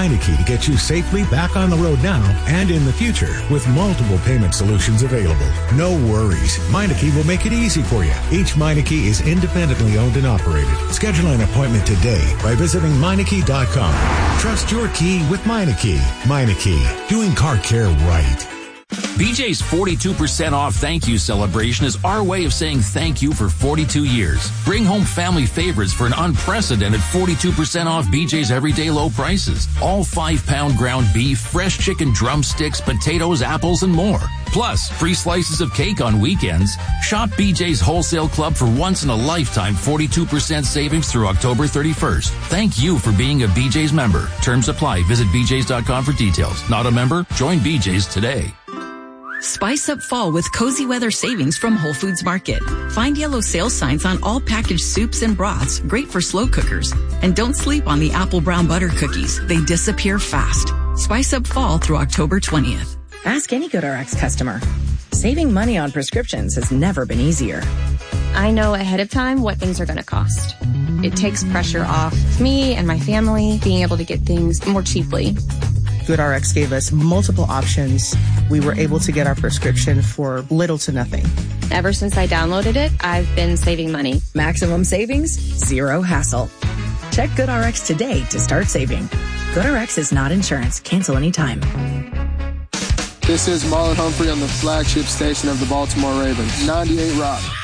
Meineke to get you safely back on the road now and in the future with multiple payment solutions available. No worries. Meineke will make it easy for you. Each Meineke is independently owned and operated. Schedule an appointment today by visiting Meineke.com. Trust your key with Meineke. Meineke, doing car care right. BJ's 42% off thank you celebration is our way of saying thank you for 42 years. Bring home family favorites for an unprecedented 42% off BJ's everyday low prices. All 5-pound ground beef, fresh chicken drumsticks, potatoes, apples, and more. Plus, free slices of cake on weekends. Shop BJ's Wholesale Club for once-in-a-lifetime 42% savings through October 31st. Thank you for being a BJ's member. Terms apply. Visit bjs.com for details. Not a member? Join BJ's today. Spice up fall with cozy weather savings from Whole Foods Market. Find yellow sales signs on all packaged soups and broths, great for slow cookers. And don't sleep on the apple brown butter cookies. They disappear fast. Spice up fall through October 20th. Ask any GoodRx customer. Saving money on prescriptions has never been easier. I know ahead of time what things are going to cost. It takes pressure off me and my family being able to get things more cheaply. GoodRx gave us multiple options. We were able to get our prescription for little to nothing. Ever since I downloaded it, I've been saving money. Maximum savings, zero hassle. Check GoodRx today to start saving. GoodRx is not insurance. Cancel anytime. This is Marlon Humphrey on the flagship station of the Baltimore Ravens, 98 Rock.